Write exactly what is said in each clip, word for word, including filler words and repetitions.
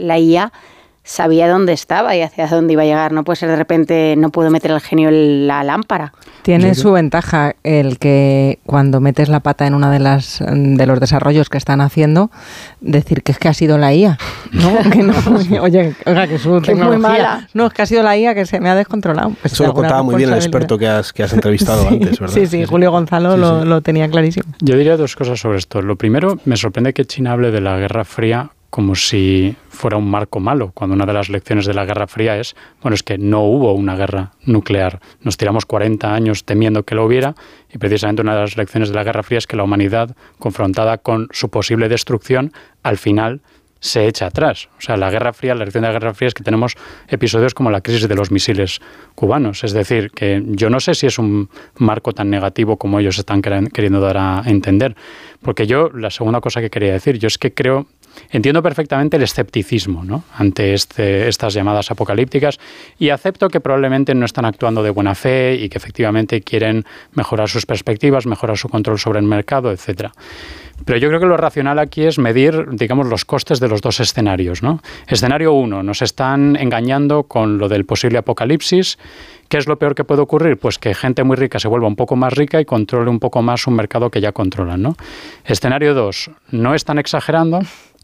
la I A sabía dónde estaba y hacia dónde iba a llegar. No puede ser de repente, no puedo meter el genio en la lámpara. Tiene su ventaja el que cuando metes la pata en una de las de los desarrollos que están haciendo, decir que es que ha sido la I A, ¿no? Que no oye, oiga, que su que tecnología, es muy mala. No, es que ha sido la I A que se me ha descontrolado. Pues eso lo contaba muy bien el experto que has, que has entrevistado antes, ¿verdad? Sí, sí, sí, Julio Gonzalo sí, lo, sí. lo tenía clarísimo. Yo diría dos cosas sobre esto. Lo primero, me sorprende que China hable de la Guerra Fría como si fuera un marco malo, cuando una de las lecciones de la Guerra Fría es, bueno, es que no hubo una guerra nuclear. Nos tiramos cuarenta años temiendo que lo hubiera y precisamente una de las lecciones de la Guerra Fría es que la humanidad, confrontada con su posible destrucción, al final se echa atrás. O sea, la Guerra Fría, la lección de la Guerra Fría es que tenemos episodios como la crisis de los misiles cubanos. Es decir, que yo no sé si es un marco tan negativo como ellos están queriendo dar a entender. Porque yo, la segunda cosa que quería decir, yo es que creo... Entiendo perfectamente el escepticismo, ¿no?, ante este, estas llamadas apocalípticas y acepto que probablemente no están actuando de buena fe y que efectivamente quieren mejorar sus perspectivas, mejorar su control sobre el mercado, etcétera. Pero yo creo que lo racional aquí es medir, digamos, los costes de los dos escenarios, ¿no? Escenario uno, nos están engañando con lo del posible apocalipsis. ¿Qué es lo peor que puede ocurrir? Pues que gente muy rica se vuelva un poco más rica y controle un poco más un mercado que ya controlan, ¿no? Escenario dos, no están exagerando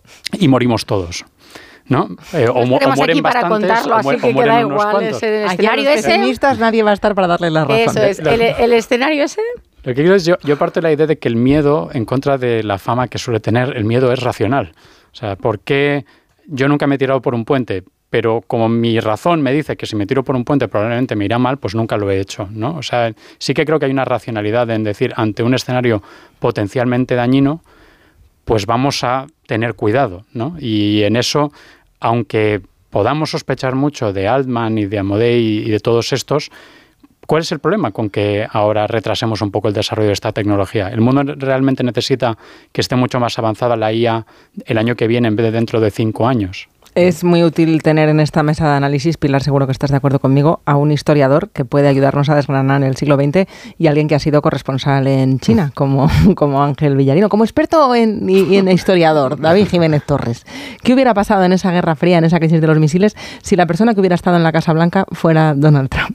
y morimos todos, ¿no? Eh, o, o mueren para bastantes contarlo, o, mu- así o que mueren queda unos igual. cuantos. El Aquí escenario a los ese... pesimistas nadie va a estar para darles la razón. Eso es, el, el escenario ese... Lo que quiero es, yo, yo parto de la idea de que el miedo, en contra de la fama que suele tener, el miedo es racional. O sea, ¿por qué yo nunca me he tirado por un puente? Pero como mi razón me dice que si me tiro por un puente probablemente me irá mal, pues nunca lo he hecho, ¿no? O sea, sí que creo que hay una racionalidad en decir, ante un escenario potencialmente dañino, pues vamos a tener cuidado, ¿no? Y en eso, aunque podamos sospechar mucho de Altman y de Amodei y de todos estos, ¿cuál es el problema con que ahora retrasemos un poco el desarrollo de esta tecnología? ¿El mundo realmente necesita que esté mucho más avanzada la I A el año que viene en vez de dentro de cinco años? Es muy útil tener en esta mesa de análisis, Pilar, seguro que estás de acuerdo conmigo, a un historiador que puede ayudarnos a desgranar el siglo veinte y alguien que ha sido corresponsal en China, como, como Ángel Villarino, como experto en, y, en historiador, David Jiménez Torres. ¿Qué hubiera pasado en esa Guerra Fría, en esa crisis de los misiles, si la persona que hubiera estado en la Casa Blanca fuera Donald Trump?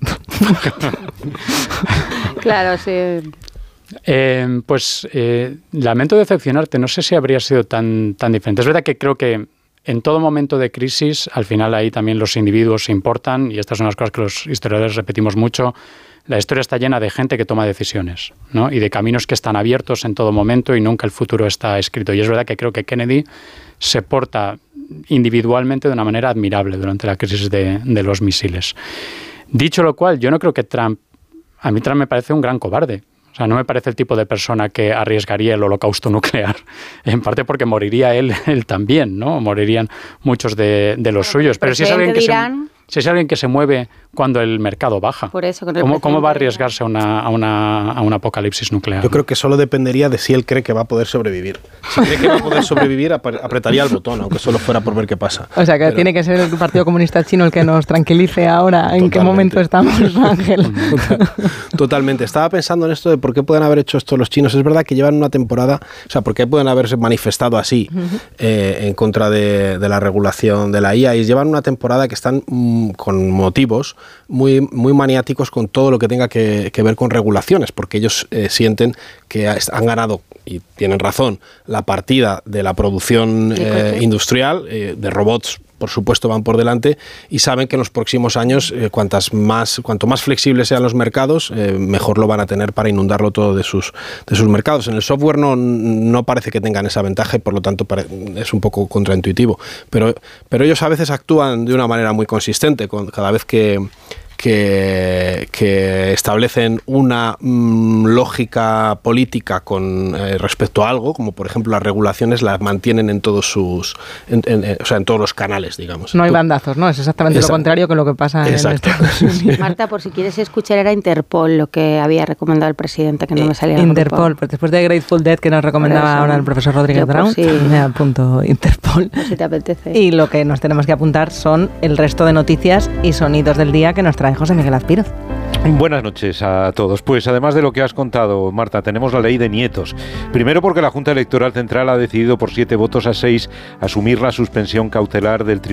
Claro, sí. Eh, pues eh, lamento decepcionarte, no sé si habría sido tan, tan diferente. Es verdad que creo que en todo momento de crisis, al final ahí también los individuos importan, y estas son las cosas que los historiadores repetimos mucho. La historia está llena de gente que toma decisiones, ¿no? Y de caminos que están abiertos en todo momento y nunca el futuro está escrito. Y es verdad que creo que Kennedy se porta individualmente de una manera admirable durante la crisis de, de los misiles. Dicho lo cual, yo no creo que Trump... A mí Trump me parece un gran cobarde. O sea, no me parece el tipo de persona que arriesgaría el holocausto nuclear, en parte porque moriría él, él también, ¿no? Morirían muchos de, de los Pero suyos. Pero si es alguien que dirán... se, si es alguien que se mueve cuando el mercado baja, Por eso, con el ¿cómo, ¿cómo va a presidente arriesgarse a, una, a, una, a un apocalipsis nuclear? Yo creo que solo dependería de si él cree que va a poder sobrevivir. Si cree que va a poder sobrevivir, ap- apretaría el botón, aunque solo fuera por ver qué pasa. O sea, que Pero... tiene que ser el Partido Comunista Chino el que nos tranquilice ahora. ¿En Totalmente. qué momento estamos, Ángel? Totalmente. Estaba pensando en esto de por qué pueden haber hecho esto los chinos. Es verdad que llevan una temporada, o sea, por qué pueden haberse manifestado así uh-huh. eh, en contra de, de la regulación de la I A, y llevan una temporada que están mmm, con motivos muy, muy maniáticos con todo lo que tenga que, que ver con regulaciones, porque ellos eh, sienten que han ganado, y tienen razón, la partida de la producción eh, industrial, eh, de robots, por supuesto, van por delante, y saben que en los próximos años, eh, cuantas más, cuanto más flexibles sean los mercados, eh, mejor lo van a tener para inundarlo todo de sus, de sus mercados. En el software no, no parece que tengan esa ventaja y por lo tanto pare, es un poco contraintuitivo. Pero, pero ellos a veces actúan de una manera muy consistente, con, cada vez que... Que, que establecen una mmm, lógica política con eh, respecto a algo, como por ejemplo las regulaciones, las mantienen en todos sus, en, en, o sea, en todos los canales, digamos. No hay bandazos, ¿no? Es exactamente Exacto. lo contrario que lo que pasa Exacto. en Estados Unidos. Marta, por si quieres escuchar, era Interpol lo que había recomendado el presidente, que no me salía. Interpol, pues después de Grateful Dead que nos recomendaba ahora el profesor Rodríguez Brown, sí. me apunto Interpol. No, si te apetece. Y lo que nos tenemos que apuntar son el resto de noticias y sonidos del día que nos trae José Miguel Azpiroz. Buenas noches a todos. Pues además de lo que has contado, Marta, tenemos la ley de nietos. Primero porque la Junta Electoral Central ha decidido por siete votos a seis asumir la suspensión cautelar del Tribunal